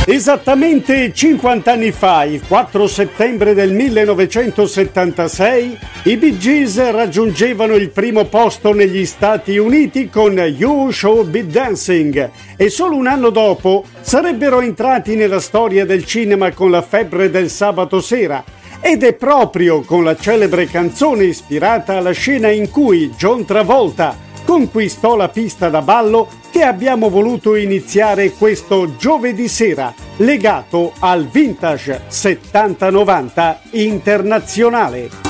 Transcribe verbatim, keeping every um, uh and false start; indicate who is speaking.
Speaker 1: Esattamente cinquanta anni fa, il quattro settembre del millenovecentosettantasei, i Bee Gees raggiungevano il primo posto negli Stati Uniti con You Should Be Dancing e solo un anno dopo sarebbero entrati nella storia del cinema con La febbre del sabato sera. Ed è proprio con la celebre canzone ispirata alla scena in cui John Travolta conquistò la pista da ballo che abbiamo voluto iniziare questo giovedì sera, legato al Vintage settanta novanta internazionale.